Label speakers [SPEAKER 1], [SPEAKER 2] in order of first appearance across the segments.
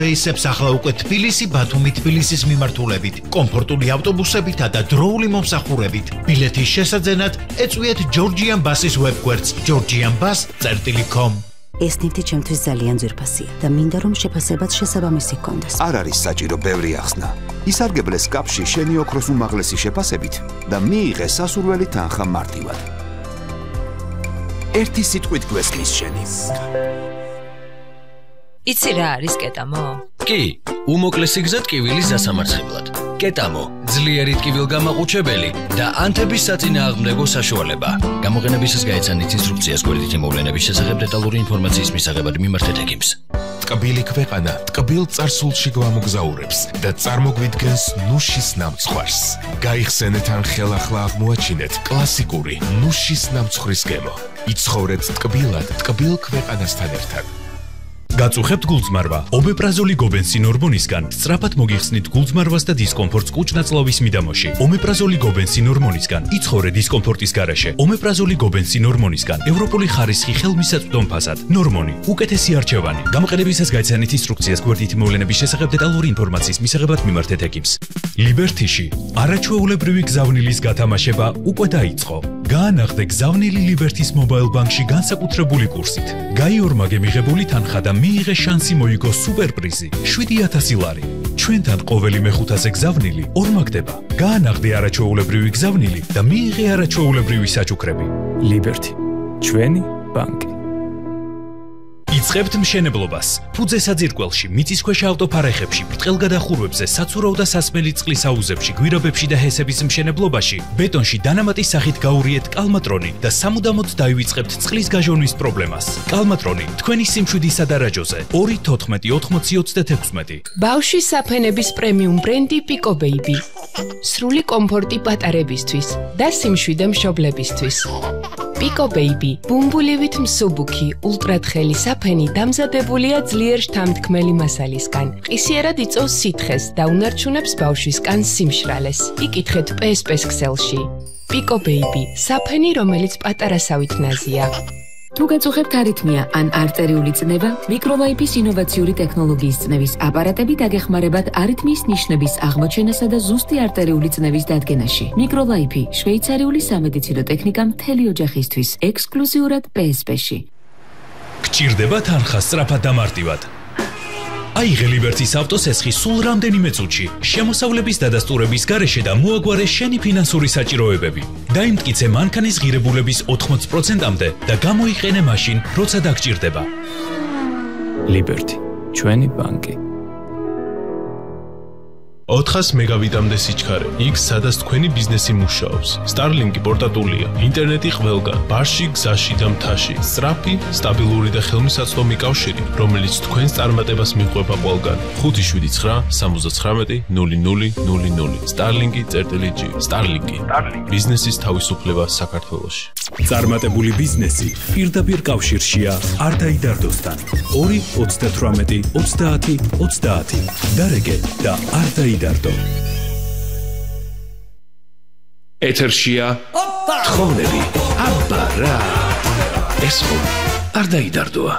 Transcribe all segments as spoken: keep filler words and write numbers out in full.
[SPEAKER 1] რეისებს ახლა უკვე თბილისი, ბათუმი, თბილისის მიმართულებით, კომფორტული ავტობუსებითა და დროული მომსახურებით. ბილეთის შესაძენად ეწვიეთ Georgian Bus-ის ვებგვერდს georgian bus dot com.
[SPEAKER 2] ეს ნივთი ჩემთვის ძალიან ძვირფასია და მინდა რომ შეფასებაც შესაბამისი ჰქონდეს.
[SPEAKER 3] არ არის საჭირო ბევრი ახსნა. ისარგებლეს კაფში შენი ოქროს უმაღლესი შეფასებით და მიიღე სასურველი თანხა მარტივად. ერთი სიტყვით გვესმის შენი.
[SPEAKER 4] იცი რა არის კეტამო?
[SPEAKER 5] კი, უმოკლესი გზა ტკივილის დასამარცხებლად. კეტამო, ძლიერი ტკივილგამაყუჩებელი და ანთების საწინააღმდეგო საშუალება. გამოყენებისას გაეცანით ინსტრუქციას გვერდითი მოვლენების შესახებ დეტალური ინფორმაციის მისაღებად მიმართეთ ექიმს.
[SPEAKER 6] ტკბილი ქვეყანა ტკბილ წარსულში გვამოგზაურებს და წარმოგვიდგენს ნუშის ნამცხვარს. გაიხსენეთ ან ხელახლა აღმოაჩინეთ კლასიკური ნუშის ნამცხვრის გემო. იცხოვრეთ ტკბილად ტკბილ ქვეყანასთან ერთად.
[SPEAKER 7] გაწუხებთ გულწმარვა. ომეპრაზოლი გობენსინ ჰორმონისგან სწრაფად მოგიხსნით გულწმარვას და დისკომფორტს კუჭ-ნაწლავის მიდამოში. ომეპრაზოლი გობენსინ ჰორმონისგან იცხოვრე დისკომფორტის გარეშე. ომეპრაზოლი გობენსინ ჰორმონისგან ევროპული ხარისხი ხელმისაწვდომ ფასად. ნორმონი, უკეთესი არჩევანი. გამოყენებისას გაეცანით ინსტრუქციას გვერდითი მოვლენების შესახებ დეტალური ინფორმაციის მისაღებად მიმართეთ ექიმს. ლიბერთიში არაჩვეულებრივი გზავნილის გათამაშება უკვე დაიწყო. გაანაღდე გზავნილი ლიბერთის მობაილ ბანკში განსაკუთრებული კურსით. გაიორმაგე მიღებული თანხა და მიიღე შანსი მოიგო სუპერპრიზი შვიდი ათასი ლარი. ჩვენთან ყოველი მეხუთაზე გზავნილი ორმაგდება. გაანაღდე არაჩვეულებრივი გზავნილი და მიიღე არაჩვეულებრივი საჩუქრები. ლიბერთი, ჩვენი ბანკი. იწყებთ მშენებლობას. ფუძე საძირკველში, მიწისქვეშა ავტოფარეხებში, ბრტყელგადახურვებზე, საცურაო და სასმელი წყლის აუზებში, გვირაბებში და ჰესების მშენებლობაში, ბეტონში დანამატის სახით გაურიეთ კალმატრონი და სამუდამოდ დაივიწყებთ წყლის გაჟონვის პრობლემას. კალმატრონი, თქვენი სიმშვიდისა და რაჯოზე. ორი თოთხმეტი ოთხმოცი ოცდაექვსი.
[SPEAKER 8] ბავშვის საფენების პრემიუმ ბრენდი Pico Baby. სრული კომფორტი პატარებისთვის და სიმშვიდე მშობლებისთვის. Pico Baby, ბუმბულივით მსუბუქი, ულტრათხელი საფენი დამზადებულია ძლიერ შთამთქმელი მასალისგან. ყისიერად იწვევს სითხეს და უნარჩუნებს ბავშვის კანს სიმშრალეს. იკითხეთ პე ეს პე-ს ქსელში. Pico Baby, საფენი, რომელიც პატარასავით ნაზია.
[SPEAKER 2] თუ გაწუხებთ არითმია ან არტერიული წნევა, მიკროლაიფის ინოვაციური ტექნოლოგიის წნევის აპარატები დაგეხმარებათ არითმიის ნიშნების აღმოჩენასა და ზუსტი არტერიული წნევის დადგენაში. მიკროლაიფი, შვეიცარიული სამედიცინო ტექნიკა მთელი ოჯახისთვის, ექსკლუზიურად პე ეს პე-ში.
[SPEAKER 7] გჭირდება თანხა სწრაფად და მარტივად. აიღე ლიბერთის ავტოსესხი სულ რამდენიმე წუთში, შემოსავლების დადასტურების გარეშე და მოაგვარე შენი ფინანსური საჭიროებები. დაიმტკიცე მანქანის ღირებულების ოთხმოცი პროცენტამდე და გამოიყენე მაშინ, როცა დაგჭირდება. ლიბერთი, ჩვენი ბანკი.
[SPEAKER 6] ოთხას მეგავიტამდე სიჩქარე. იქ სადაც თქვენი ბიზნესი მუშაობს. Starlink პორტატულია. ინტერნეტი ყველგან, ბარში, გზაში და მთაში. სწრაფი, სტაბილური და ხელმისაწვდომი კავშირი, რომელიც თქვენს წარმატებას მიყვება ყველგან. ხუთი შვიდი ცხრა სამოცდათხრამეტი ნული ნული ნული ნული. Starlink.gr. Starlink. ბიზნესის თავისუფლება საქართველოში.
[SPEAKER 7] წარმატებული ბიზნესი პირდაპირ კავშირშია არ დაიდარდოსთან. ორი ოცდათვრამეტი ოცდაათი ოცდაათი. დარეგე და არ დაიდარდო. ეთერშია თხოვნები. აბა რა. ეს ხომ არ დაიდარდოა.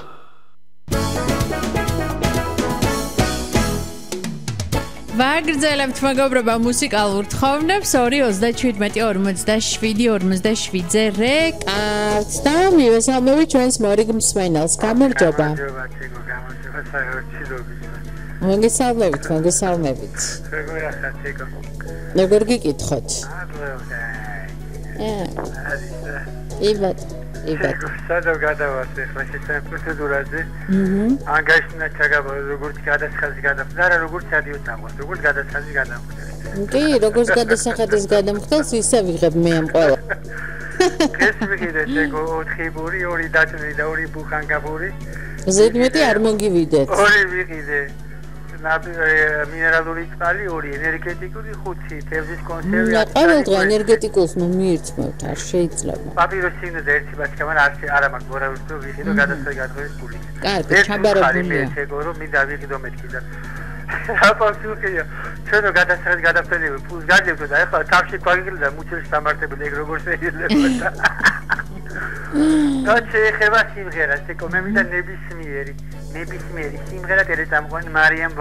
[SPEAKER 9] ვაგრძელებთ მეგობრებო მუსიკალურ თხოვნებს ორი ოცდაჩვიდმეტი ორმოცდაშვიდი ორმოცდაშვიდზე რეკარდს და მივესალმებით ჩვენს მორიგ მსმენელს. გამარჯობა. მოგესალმებით, მოგესალმებით. როგორ გიკითხოთ? იბად, იბად.
[SPEAKER 10] სადო გადავასე, ხლა შეცენ პროცედურაზე. ანგაშნა ჩაგაბა როგორც გადასახადის გადახდა, არა როგორც ადიუტამოს, როგორც გადასახადის გადახდა.
[SPEAKER 9] კი, როგორც გადასახადის გადახდას ისე ვიღებ მე ამ ყველა.
[SPEAKER 10] ეს ვიღიდეთ ეგ ოთხი ბური, ორი დაწვი და ორი ბუხანგაბური.
[SPEAKER 9] ზედმეტი არ მოგივიდეთ.
[SPEAKER 10] ორი ვიღიდე. მინერალური წყალი ორი, ენერგეტიკული ხუთი, თევზის კონსერვი.
[SPEAKER 9] და ყოველდღე ენერგეტიკულს მომიერთმევთ, არ შეიძლება.
[SPEAKER 10] პაპიროსინზე ერთი ბათქა, მაგრამ არ არა მაგ მორალისტო ვიხიდო გადასხადი გადღების პული.
[SPEAKER 9] კარგი, ჩაბარებულია.
[SPEAKER 10] ეს ეგო რომ მინდა ვიხიდო მეთქი და აპარსუქია. ჩვენო გადასხადი გადაფრენები პულს გაძლევთ და ეხლა თავში გვაგიგლდა მუცელში დამარტებული ეგ როგორ შეიძლება. და შეეხება სიმღერას, ეკო მე მინდა ნებისმიერი, ნებისმიერი სიმღერა, დედე წამყვანი მარიამ